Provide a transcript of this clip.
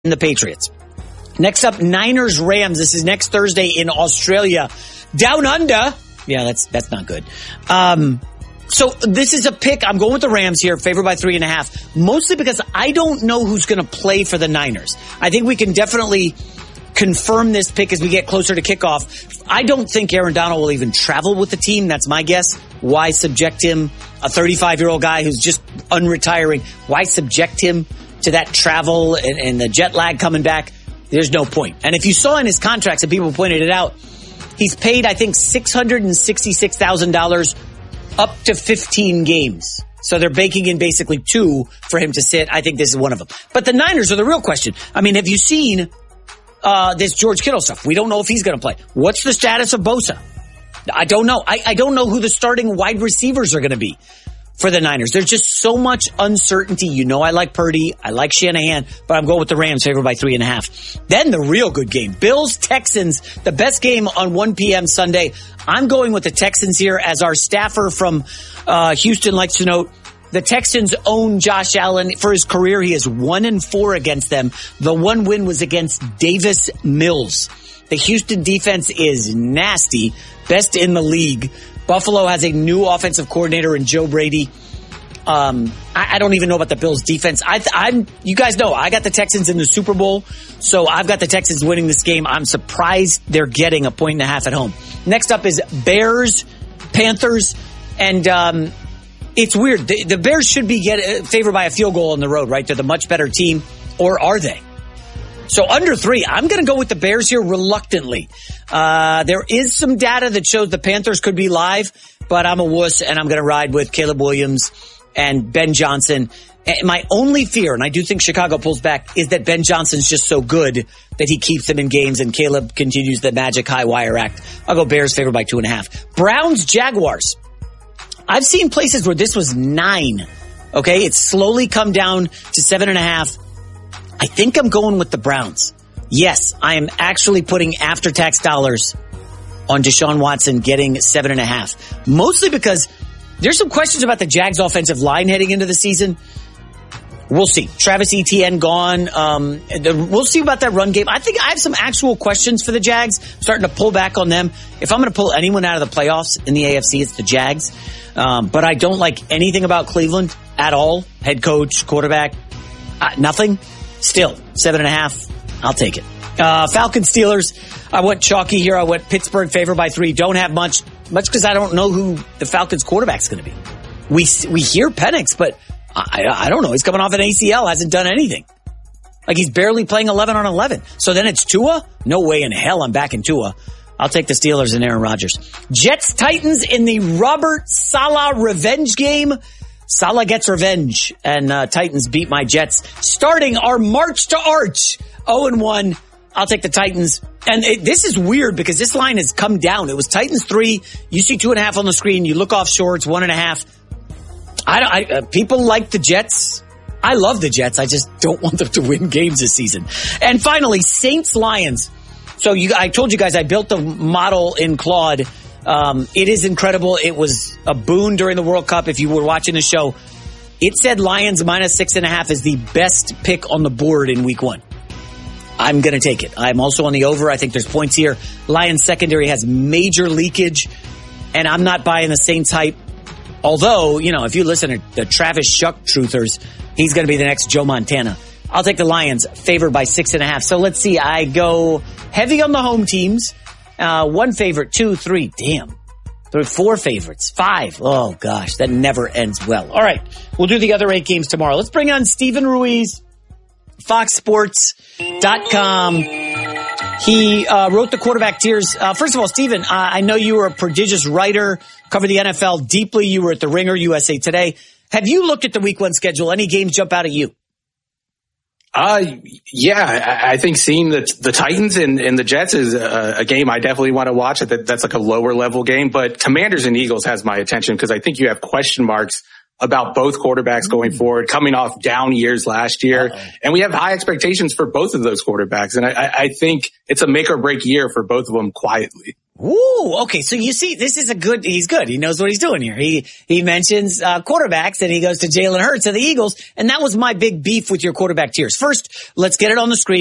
the Patriots. Next up, Niners Rams. This is next Thursday in Australia. Down under. Yeah, that's not good. So this is a pick. I'm going with the Rams here, favored by 3.5, mostly because I don't know who's going to play for the Niners. I think we can definitely confirm this pick as we get closer to kickoff. I don't think Aaron Donald will even travel with the team. That's my guess. Why subject him, a 35-year-old guy who's just unretiring, why subject him to that travel and the jet lag coming back? There's no point. And if you saw in his contracts, and people pointed it out, he's paid, I think, $666,000 up to 15 games. So they're baking in basically 2 for him to sit. I think this is one of them. But the Niners are the real question. I mean, have you seen this George Kittle stuff? We don't know if he's going to play. What's the status of Bosa? I don't know. I don't know who the starting wide receivers are going to be for the Niners. There's just so much uncertainty. You know, I like Purdy. I like Shanahan, but I'm going with the Rams, favored by 3.5. Then the real good game, Bills-Texans, the best game on 1 p.m. Sunday. I'm going with the Texans here, as our staffer from Houston likes to note. The Texans own Josh Allen. For his career, he is 1-4 against them. The one win was against Davis Mills. The Houston defense is nasty, best in the league. Buffalo has a new offensive coordinator in Joe Brady. I don't even know about the Bills defense. You guys know, I got the Texans in the Super Bowl, so I've got the Texans winning this game. I'm surprised they're getting 1.5 at home. Next up is Bears, Panthers, and it's weird. The Bears should be favored by a field goal on the road, right? They're the much better team, or are they? So under 3, I'm going to go with the Bears here reluctantly. There is some data that shows the Panthers could be live, but I'm a wuss and I'm going to ride with Caleb Williams and Ben Johnson. And my only fear, and I do think Chicago pulls back, is that Ben Johnson's just so good that he keeps them in games and Caleb continues the magic high wire act. I'll go Bears favored by 2.5. Browns, Jaguars. I've seen places where this was 9. Okay. It's slowly come down to 7.5. I think I'm going with the Browns. Yes, I am actually putting after-tax dollars on Deshaun Watson getting 7.5. Mostly because there's some questions about the Jags offensive line heading into the season. We'll see. Travis Etienne gone. We'll see about that run game. I think I have some actual questions for the Jags. I'm starting to pull back on them. If I'm going to pull anyone out of the playoffs in the AFC, it's the Jags. But I don't like anything about Cleveland at all. Head coach, quarterback, nothing. Still, 7.5. I'll take it. Falcons, Steelers. I went chalky here. I went Pittsburgh favored by 3. Don't have much because I don't know who the Falcons quarterback's going to be. We hear Penix, but I don't know. He's coming off an ACL, hasn't done anything. Like he's barely playing 11 on 11. So then it's Tua? No way in hell I'm backing Tua. I'll take the Steelers and Aaron Rodgers. Jets, Titans in the Robert Saleh revenge game. Saleh gets revenge, and Titans beat my Jets. Starting our march to Arch, 0-1. I'll take the Titans. And this is weird because this line has come down. It was Titans 3. You see 2.5 on the screen. You look offshore, it's 1.5. People like the Jets. I love the Jets. I just don't want them to win games this season. And finally, Saints, Lions. So I told you guys I built the model in Claude. It is incredible. It was a boon during the World Cup. If you were watching the show, it said Lions minus 6.5 is the best pick on the board in week 1. I'm going to take it. I'm also on the over. I think there's points here. Lions secondary has major leakage, and I'm not buying the Saints hype. Although, if you listen to the Travis Shuck truthers, he's going to be the next Joe Montana. I'll take the Lions favored by 6.5. So let's see. I go heavy on the home teams. 1 favorite, 2, 3. Damn. There are 4 favorites. 5. Oh, gosh. That never ends well. All right. We'll do the other 8 games tomorrow. Let's bring on Steven Ruiz, FoxSports.com. He wrote the quarterback tiers. First of all, Steven, I know you were a prodigious writer, covered the NFL deeply. You were at the Ringer, USA Today. Have you looked at the week 1 schedule? Any games jump out at you? Yeah, I think seeing the Titans and the Jets is a game I definitely want to watch. That's like a lower level game, but Commanders and Eagles has my attention because I think you have question marks about both quarterbacks going forward, coming off down years last year. And we have high expectations for both of those quarterbacks. And I think it's a make or break year for both of them quietly. Ooh, okay. So you see, he's good. He knows what he's doing here. He mentions quarterbacks and he goes to Jalen Hurts of the Eagles. And that was my big beef with your quarterback tiers. First, let's get it on the screen.